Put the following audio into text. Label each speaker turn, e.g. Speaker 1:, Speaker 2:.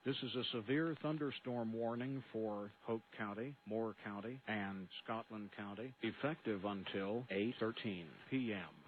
Speaker 1: This is a severe thunderstorm warning for Hope County, Moore County, and Scotland County, effective until 8:13 p.m.